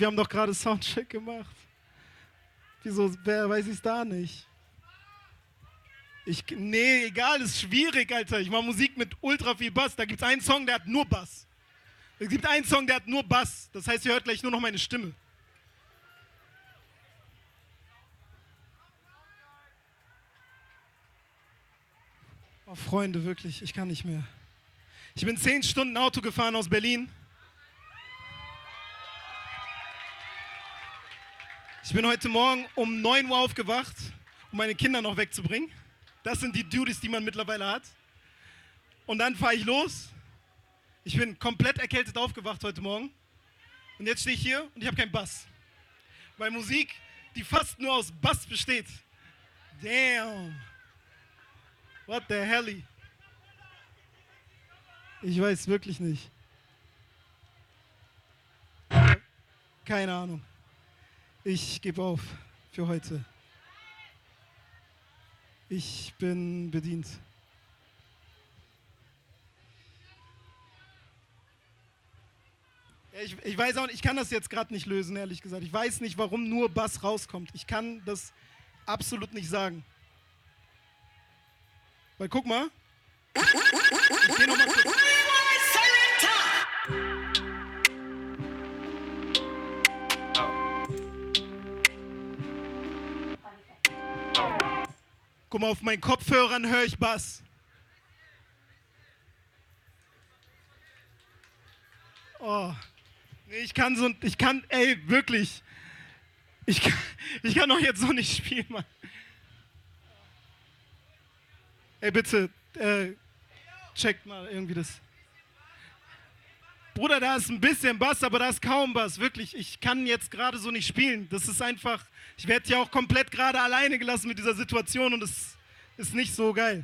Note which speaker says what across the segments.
Speaker 1: wir haben doch gerade Soundcheck gemacht. Wieso weiß ich es da nicht? Nee, egal, ist schwierig, Alter. Ich mache Musik mit ultra viel Bass. Da gibt es einen Song, der hat nur Bass. Es gibt einen Song, der hat nur Bass. Das heißt, ihr hört gleich nur noch meine Stimme. Oh, Freunde, wirklich, ich kann nicht mehr. Ich bin 10 Stunden Auto gefahren aus Berlin. Ich bin heute Morgen um 9 Uhr aufgewacht, um meine Kinder noch wegzubringen. Das sind die Duties, die man mittlerweile hat. Und dann fahre ich los. Ich bin komplett erkältet aufgewacht heute Morgen. Und jetzt stehe ich hier und ich habe keinen Bass. Weil Musik, die fast nur aus Bass besteht. Damn. What the hell? Ich weiß wirklich nicht. Keine Ahnung. Ich gebe auf für heute. Ich bin bedient. Ich weiß auch nicht, ich kann das jetzt gerade nicht lösen, ehrlich gesagt. Ich weiß nicht, warum nur Bass rauskommt. Ich kann das absolut nicht sagen. Weil guck mal. Ich geh noch mal kurz. Guck mal, auf meinen Kopfhörern höre ich Bass. Oh. Nee, wirklich. Ich kann doch jetzt so nicht spielen, Mann. Ey, bitte, checkt mal irgendwie das. Bruder, da ist ein bisschen Bass, aber da ist kaum Bass. Wirklich, ich kann jetzt gerade so nicht spielen. Das ist einfach, ich werde ja auch komplett gerade alleine gelassen mit dieser Situation und es ist nicht so geil.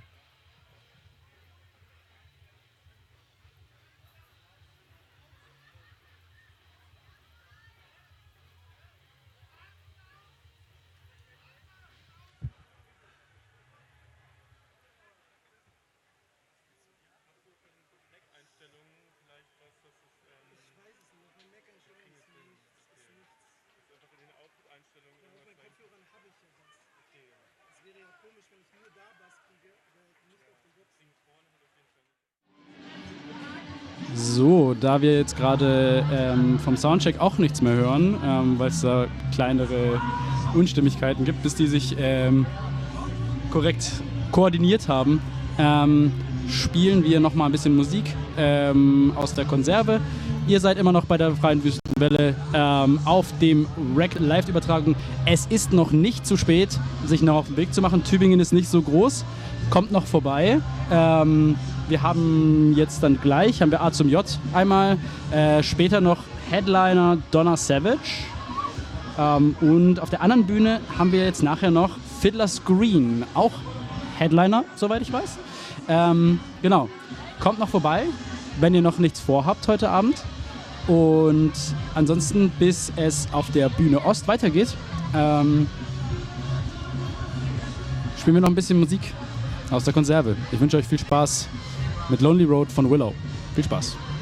Speaker 2: So, da wir jetzt gerade vom Soundcheck auch nichts mehr hören, weil es da kleinere Unstimmigkeiten gibt, bis die sich korrekt koordiniert haben, spielen wir nochmal ein bisschen Musik aus der Konserve. Ihr seid immer noch bei der Freien Wüstenwelle auf dem Rack Live-Übertragung. Es ist noch nicht zu spät, sich noch auf den Weg zu machen. Tübingen ist nicht so groß. Kommt noch vorbei. Wir haben jetzt dann gleich, haben wir A zum J einmal, später noch Headliner Donna Savage. Und auf der anderen Bühne haben wir jetzt nachher noch Fiddler's Green, auch Headliner, soweit ich weiß. Genau, kommt noch vorbei, wenn ihr noch nichts vorhabt heute Abend. Und ansonsten, bis es auf der Bühne Ost weitergeht, spielen wir noch ein bisschen Musik aus der Konserve. Ich wünsche euch viel Spaß mit Lonely Road von Willow. Viel Spaß.